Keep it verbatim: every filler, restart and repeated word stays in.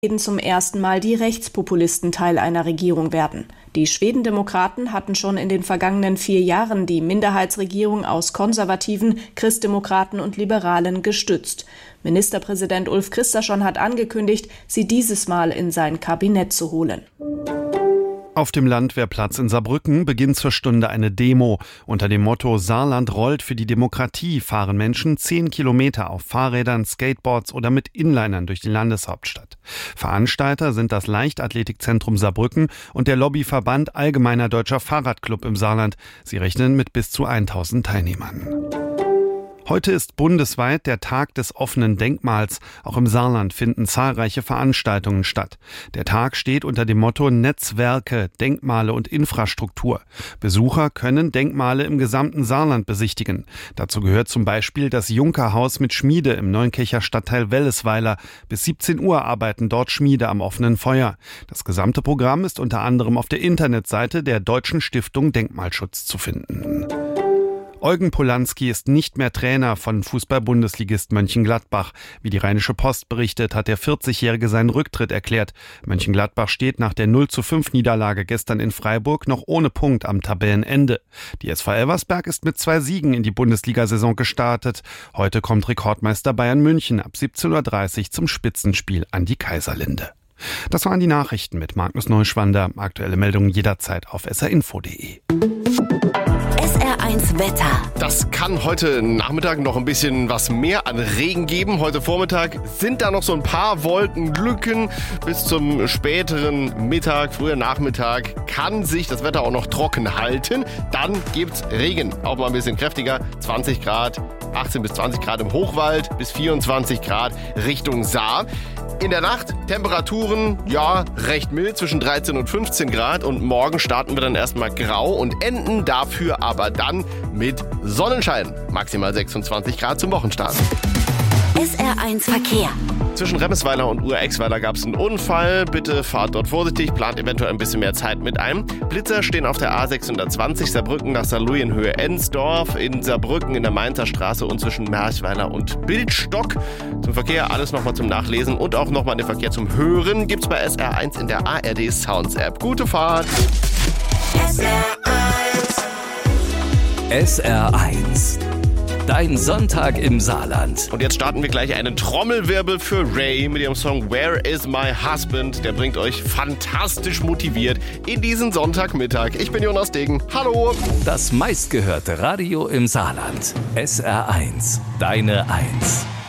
zum ersten Mal die Rechtspopulisten Teil einer Regierung werden. Die Schwedendemokraten hatten schon in den vergangenen vier Jahren die Minderheitsregierung aus Konservativen, Christdemokraten und Liberalen gestützt. Ministerpräsident Ulf Kristersson hat angekündigt, sie dieses Mal in sein Kabinett zu holen. Auf dem Landwehrplatz in Saarbrücken beginnt zur Stunde eine Demo. Unter dem Motto Saarland rollt für die Demokratie fahren Menschen zehn Kilometer auf Fahrrädern, Skateboards oder mit Inlinern durch die Landeshauptstadt. Veranstalter sind das Leichtathletikzentrum Saarbrücken und der Lobbyverband Allgemeiner Deutscher Fahrradclub im Saarland. Sie rechnen mit bis zu tausend Teilnehmern. Heute ist bundesweit der Tag des offenen Denkmals. Auch im Saarland finden zahlreiche Veranstaltungen statt. Der Tag steht unter dem Motto Netzwerke, Denkmale und Infrastruktur. Besucher können Denkmale im gesamten Saarland besichtigen. Dazu gehört zum Beispiel das Junkerhaus mit Schmiede im Neunkircher Stadtteil Wellesweiler. Bis siebzehn Uhr arbeiten dort Schmiede am offenen Feuer. Das gesamte Programm ist unter anderem auf der Internetseite der Deutschen Stiftung Denkmalschutz zu finden. Eugen Polanski ist nicht mehr Trainer von Fußball-Bundesligist Mönchengladbach. Wie die Rheinische Post berichtet, hat der vierzigjährige seinen Rücktritt erklärt. Mönchengladbach steht nach der null zu fünf Niederlage gestern in Freiburg noch ohne Punkt am Tabellenende. Die S V Elversberg ist mit zwei Siegen in die Bundesliga-Saison gestartet. Heute kommt Rekordmeister Bayern München ab siebzehn Uhr dreißig zum Spitzenspiel an die Kaiserlinde. Das waren die Nachrichten mit Magnus Neuschwander. Aktuelle Meldungen jederzeit auf s r info punkt d e. S R eins Wetter. Das kann heute Nachmittag noch ein bisschen was mehr an Regen geben. Heute Vormittag sind da noch so ein paar Wolkenlücken. Bis zum späteren Mittag, früher Nachmittag kann sich das Wetter auch noch trocken halten. Dann gibt's Regen, auch mal ein bisschen kräftiger. zwanzig Grad, achtzehn bis zwanzig Grad im Hochwald, bis vierundzwanzig Grad Richtung Saar. In der Nacht Temperaturen, ja, recht mild, zwischen dreizehn und fünfzehn Grad. Und morgen starten wir dann erstmal grau und enden dafür aber dann mit Sonnenschein. Maximal sechsundzwanzig Grad zum Wochenstart. S R eins Verkehr. Zwischen Remesweiler und Ur-Exweiler gab es einen Unfall. Bitte fahrt dort vorsichtig, plant eventuell ein bisschen mehr Zeit mit ein. Blitzer stehen auf der A sechshundertzwanzig Saarbrücken nach Saarlouis in Höhe Ensdorf, in Saarbrücken in der Mainzer Straße und zwischen Merchweiler und Bildstock. Zum Verkehr alles nochmal zum Nachlesen und auch nochmal den Verkehr zum Hören gibt's bei S R eins in der A R D Sounds App. Gute Fahrt! S R eins. S R eins. Dein Sonntag im Saarland. Und jetzt starten wir gleich einen Trommelwirbel für Ray mit ihrem Song Where is my husband? Der bringt euch fantastisch motiviert in diesen Sonntagmittag. Ich bin Jonas Degen. Hallo! Das meistgehörte Radio im Saarland. S R eins. Deine Eins.